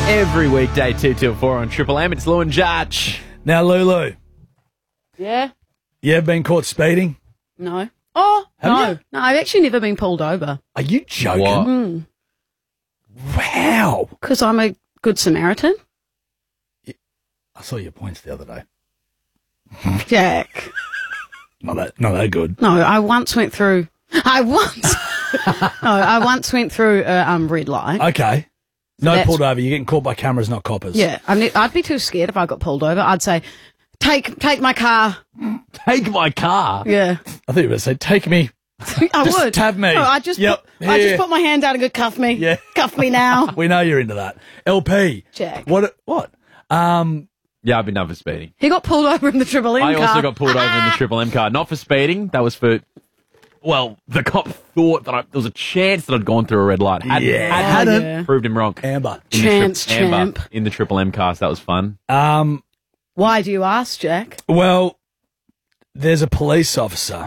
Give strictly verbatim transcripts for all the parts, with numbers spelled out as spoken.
Every weekday, two till four on Triple M. It's Lou and Judge. Now, Lulu, Yeah? you ever been caught speeding? No. Oh, Have no. you? No, I've actually never been pulled over. Are you joking? What? Mm. Wow. Because I'm a good Samaritan. I saw your points the other day. Jack. Not that, not that good. No, I once went through... I once... no, I once went through a um, red light. Okay. No that's- pulled over. You're getting caught by cameras, not coppers. Yeah, I mean, I'd be too scared if I got pulled over. I'd say, take take my car. Take my car. Yeah. I thought you were going to say, take me. I Just would. tab me. No, I just, Yep. put, I Here. just put my hand out and go, cuff me. Yeah. Cuff me now. We know you're into that. L P. Jack. What? What? Um, Yeah, I've been done for speeding. He got pulled over in the Triple M I car. also got pulled over in the Triple M car. Not for speeding. That was for... Well, the cop thought that I, there was a chance that I'd gone through a red light. Hadn't, Yeah. hadn't. Yeah. Proved him wrong. Amber. In the Chance tri- Amber, champ. in the Triple M car, so that was fun. Um, Why do you ask, Jack? well, there's a police officer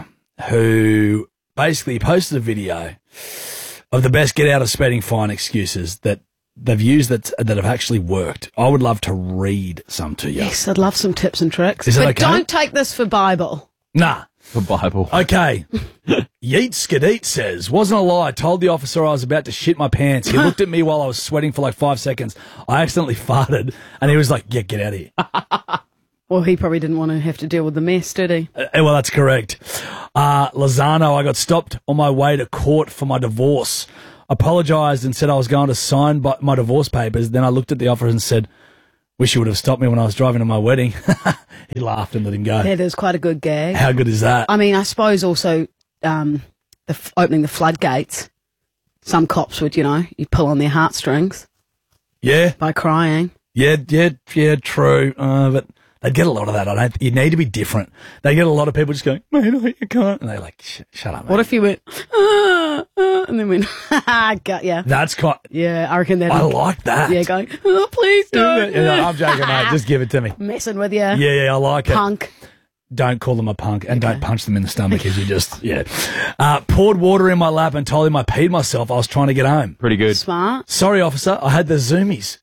who basically posted a video of the best get out of speeding fine excuses that they've used that that have actually worked. I would love to read some to you. Yes, I'd love some tips and tricks. Is it but okay? don't take this for Bible. Nah. For Bible. Okay. Yeet Skadeet says, wasn't a lie. I told the officer I was about to shit my pants. He looked at me while I was sweating for like five seconds. I accidentally farted and he was like, yeah, get out of here. Well, he probably didn't want to have to deal with the mess, did he? Uh, well, that's correct. Uh, Lozano, I got stopped on my way to court for my divorce. Apologised and said I was going to sign by my divorce papers. Then I looked at the officer and said, wish you would have stopped me when I was driving to my wedding. He laughed and let him go. That is quite a good gag. How good is that? I mean, I suppose also um, the f- opening the floodgates. Some cops would, you know, you pull on their heartstrings Yeah, by crying. yeah, yeah, yeah, true. Uh, but they'd get a lot of that. I don't. You need to be different. They get a lot of people just going, mate, no, you can't. And they're like, Sh- shut up, mate. What if you went, ah, ah, and then went, ha, got ya. That's quite... Yeah, I reckon that. I like that. Yeah, going, oh, please don't. Yeah, I'm joking, mate. Just give it to me. Messing with you. Yeah, yeah, I like it. Punk. Don't call them a punk and don't punch them in the stomach because you just, yeah. Uh, poured water in my lap and told him I peed myself. I was trying to get home. Pretty good. Smart. Sorry, officer. I had the zoomies.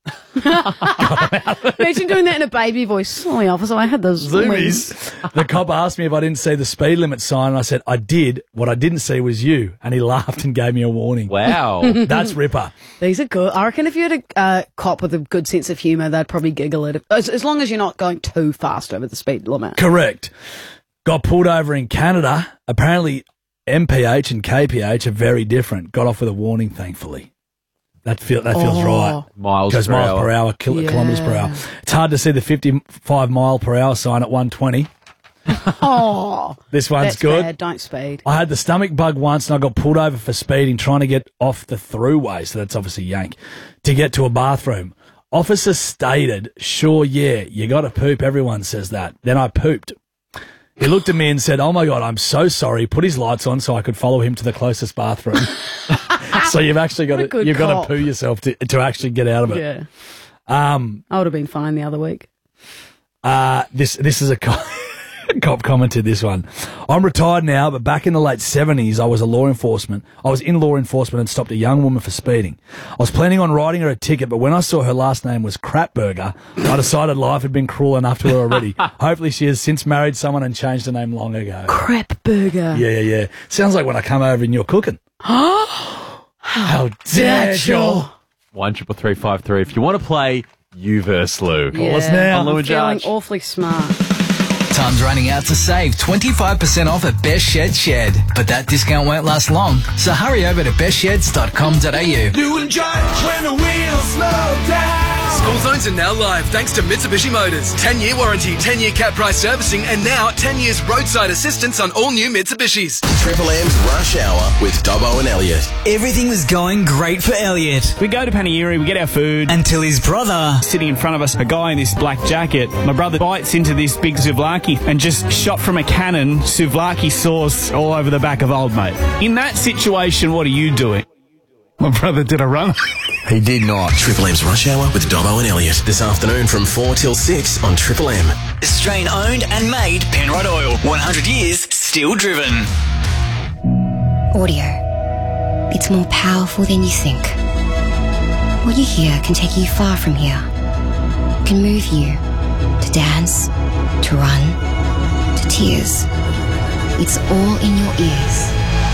Imagine doing that in a baby voice. Sorry, officer, I had the zoomies. Zoomies. The cop asked me if I didn't see the speed limit sign and I said, I did. What I didn't see was you. And he laughed and gave me a warning. Wow. That's Ripper. These are good. I reckon if you had a uh, cop with a good sense of humour, they'd probably giggle at it. As, as long as you're not going too fast over the speed limit. Correct. Got pulled over in Canada. Apparently, M P H and K P H are very different. Got off with a warning, thankfully. That feel that feels Oh. right. Miles Goes per miles hour. per hour, kil- Yeah. kilometres per hour. It's hard to see the fifty-five mile per hour sign at one twenty. Oh, This one's that's good. bad. Don't speed. I had the stomach bug once and I got pulled over for speeding trying to get off the throughway, so that's obviously yank, to get to a bathroom. Officer stated, sure, yeah, you got to poop. Everyone says that. Then I pooped. He looked at me and said, oh, my God, I'm so sorry. Put his lights on so I could follow him to the closest bathroom. So you've actually got What a to good you've got cop. to poo yourself to, to actually get out of it. Yeah. Um, I would have been fine the other week. Uh, this this is a co- cop commented this one. I'm retired now, but back in the late seventies, I was a law enforcement. I was in law enforcement and stopped a young woman for speeding. I was planning on writing her a ticket, but when I saw her last name was Crapburger, I decided life had been cruel enough to her already. Hopefully she has since married someone and changed her name long ago. Crap burger. Yeah, yeah, yeah. Sounds like when I come over and you're cooking. How dare you? One triple three five three. If you want to play, you versus Lou. Yeah. us now. On Lou I'm and feeling Judge. awfully smart. Time's running out to save twenty-five percent off at Best Shed Shed. But that discount won't last long, so hurry over to best sheds dot com dot a u. Lou and Judge when the wheels slow down. School zones are now live thanks to Mitsubishi Motors. ten year warranty, ten year cap price servicing, and now ten years roadside assistance on all new Mitsubishis. Triple M's Rush Hour with Dobbo and Elliot. Everything was going great for Elliot. We go to Panayiri, we get our food. Until his brother... Sitting in front of us, a guy in this black jacket. My brother bites into this big souvlaki and just shot from a cannon, souvlaki sauce all over the back of old mate. In that situation, what are you doing? My brother did a run. He did not. Triple M's Rush Hour with Dobbo and Elliot. This afternoon from four till six on Triple M. Australian owned and made Penrite Oil. one hundred years, still driven. Audio. It's more powerful than you think. What you hear can take you far from here. It can move you to dance, to run, to tears. It's all in your ears.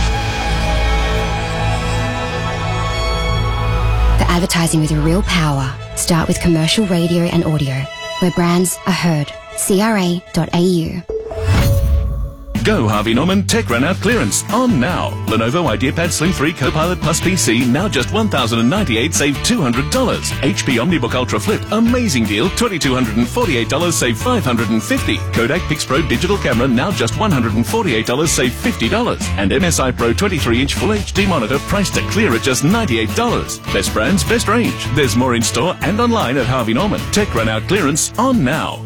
For advertising with real power, start with commercial radio and audio, where brands are heard. C R A dot A U. Go Harvey Norman Tech Run Out clearance on now. Lenovo IdeaPad Slim three Copilot Plus P C now just one thousand ninety-eight dollars, save two hundred dollars. H P OmniBook Ultra Flip, amazing deal, two thousand two hundred forty-eight dollars, save five hundred fifty dollars. Kodak PixPro Digital Camera now just one hundred forty-eight dollars, save fifty dollars. And M S I Pro twenty-three inch Full H D monitor priced to clear at just ninety-eight dollars. Best brands, best range. There's more in store and online at Harvey Norman. Tech Run Out clearance on now.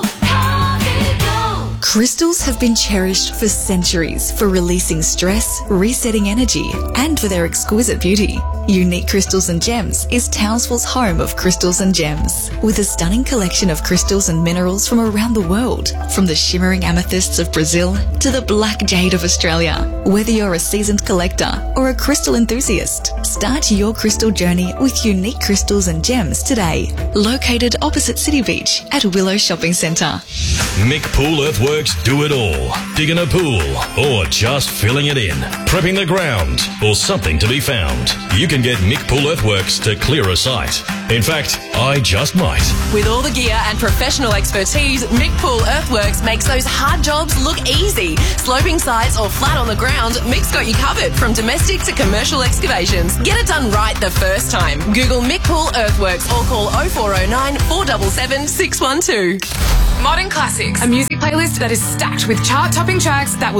Crystals have been cherished for centuries for releasing stress, resetting energy, and for their exquisite beauty. Unique Crystals and Gems is Townsville's home of crystals and gems, with a stunning collection of crystals and minerals from around the world, from the shimmering amethysts of Brazil to the black jade of Australia. Whether you're a seasoned collector or a crystal enthusiast, start your crystal journey with Unique Crystals and Gems today. Located opposite City Beach at Willow Shopping Centre. Mick Pool Earthworks do it all. Digging a pool or just filling it in. Prepping the ground or something to be found. You can get Mick Pool Earthworks to clear a site. In fact, I just might. With all the gear and professional expertise, Mick Pool Earthworks makes those hard jobs look easy. Sloping sites or flat on the ground, Mick's got you covered from domestic to commercial excavations. Get it done right the first time. Google Mick Pool Earthworks or call oh four oh nine, four seven seven, six one two. Modern Classics, a music playlist that is stacked with chart-topping tracks that will